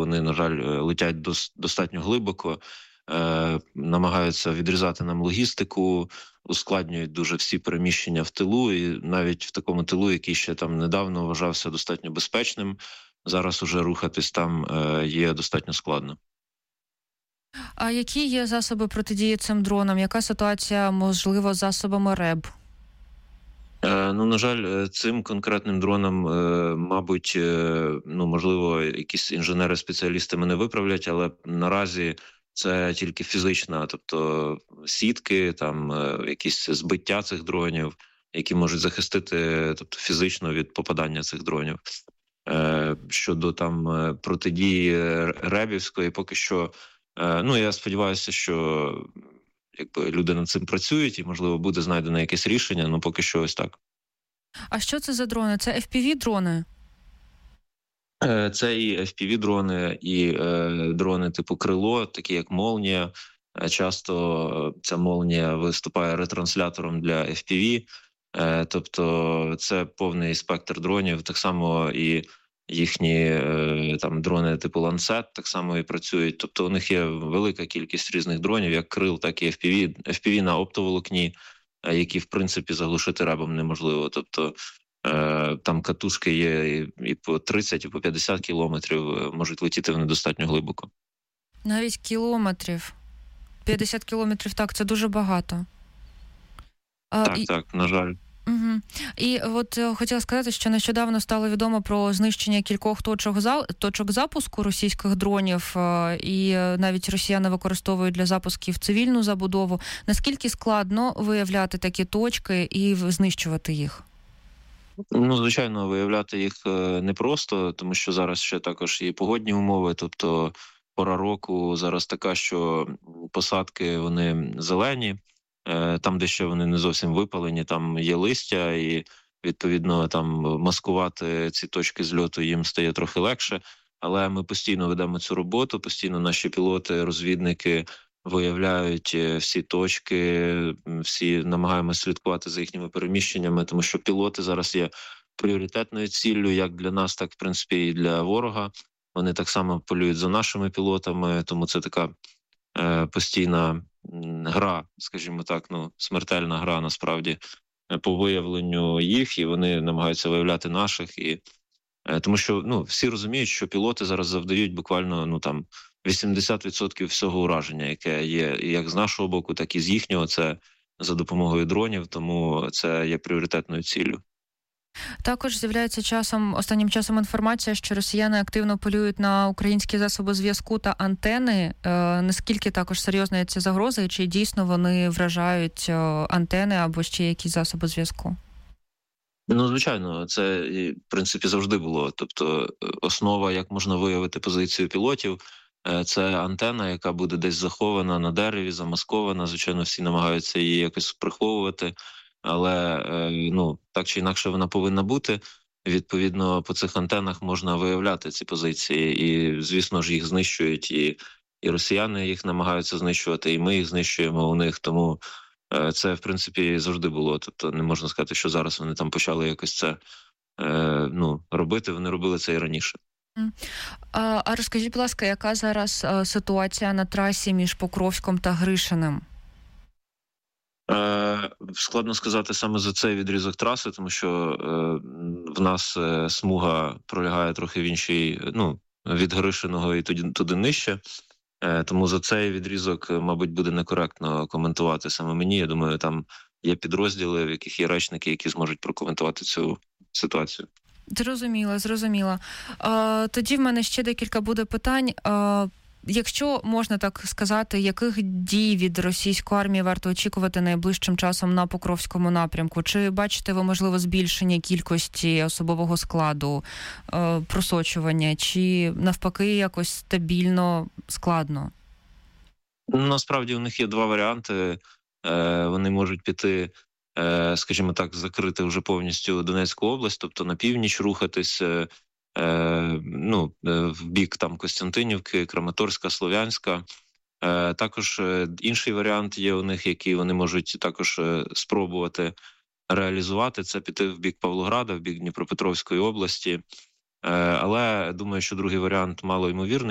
вони, на жаль, летять достатньо глибоко, намагаються відрізати нам логістику, ускладнюють дуже всі переміщення в тилу, і навіть в такому тилу, який ще там недавно вважався достатньо безпечним, зараз уже рухатись там є достатньо складно. А які є засоби протидії цим дронам? Яка ситуація, можливо, з засобами РЕБ? Ну, на жаль, цим конкретним дроном, мабуть, можливо, якісь інженери-спеціалісти мене виправлять, але наразі це тільки фізична, тобто сітки, там якісь збиття цих дронів, які можуть захистити, тобто фізично від попадання цих дронів. Щодо там протидії ребівської, поки що, я сподіваюся, що люди над цим працюють і, можливо, буде знайдено якесь рішення, але поки що ось так. А що це за дрони? Це FPV-дрони? Це і FPV-дрони, і дрони типу «Крило», такі як «Молнія». Часто ця «Молнія» виступає ретранслятором для FPV, тобто це повний спектр дронів, так само і їхні там дрони типу «Ланцет» так само і працюють. Тобто у них є велика кількість різних дронів, як «Крил», так і FPV. FPV на оптоволокні, які, в принципі, заглушити ребом неможливо. Тобто там катушки є і по 30, і по 50 кілометрів, можуть летіти вони достатньо глибоко. Навіть кілометрів. 50 кілометрів, так, це дуже багато. Так, на жаль. Угу. І от хотіла сказати, що нещодавно стало відомо про знищення кількох точок запуску російських дронів, і навіть росіяни використовують для запусків цивільну забудову. Наскільки складно виявляти такі точки і знищувати їх? Ну, звичайно, виявляти їх непросто, тому що зараз ще також і погодні умови, тобто пора року зараз така, що посадки, вони зелені, там, де ще вони не зовсім випалені, там є листя, і, відповідно, там маскувати ці точки зльоту їм стає трохи легше, але ми постійно ведемо цю роботу, постійно наші пілоти, розвідники виявляють всі точки, всі намагаємося слідкувати за їхніми переміщеннями, тому що пілоти зараз є пріоритетною ціллю як для нас, так, в принципі, і для ворога. Вони так само полюють за нашими пілотами, тому це така постійна гра, скажімо так, смертельна гра, насправді, по виявленню їх, і вони намагаються виявляти наших. Тому що всі розуміють, що пілоти зараз завдають буквально 80% всього ураження, яке є як з нашого боку, так і з їхнього. Це за допомогою дронів, тому це є пріоритетною ціллю. Також з'являється останнім часом інформація, що росіяни активно полюють на українські засоби зв'язку та антени. Наскільки також серйозна є ця загроза, і чи дійсно вони вражають антени або ще якісь засоби зв'язку? Ну, звичайно, це, в принципі, завжди було. Тобто основа, як можна виявити позицію пілотів, це антена, яка буде десь захована на дереві, замаскована. Звичайно, всі намагаються її якось приховувати, але так чи інакше вона повинна бути. Відповідно, по цих антенах можна виявляти ці позиції, і, звісно ж, їх знищують, і росіяни їх намагаються знищувати, і ми їх знищуємо у них, тому це, в принципі, завжди було. Тобто не можна сказати, що зараз вони там почали якось це робити, вони робили це і раніше. А розкажіть, будь ласка, яка зараз ситуація на трасі між Покровськом та Гришиним? Складно сказати саме за цей відрізок траси, тому що в нас смуга пролягає трохи в іншій, від Гришиного і туди нижче. Тому за цей відрізок, мабуть, буде некоректно коментувати саме мені. Я думаю, там є підрозділи, в яких є речники, які зможуть прокоментувати цю ситуацію. Зрозуміла. Тоді в мене ще декілька буде питань. Якщо можна так сказати, яких дій від російської армії варто очікувати найближчим часом на Покровському напрямку? Чи бачите ви, можливо, збільшення кількості особового складу, просочування, чи навпаки якось стабільно, складно? Насправді у них є два варіанти. Вони можуть піти, скажімо так, закрити вже повністю Донецьку область, тобто на північ рухатись, в бік там Костянтинівки, Краматорська, Слов'янська. Також інший варіант є у них, який вони можуть також спробувати реалізувати, це піти в бік Павлограда, в бік Дніпропетровської області. Але думаю, що другий варіант мало ймовірний.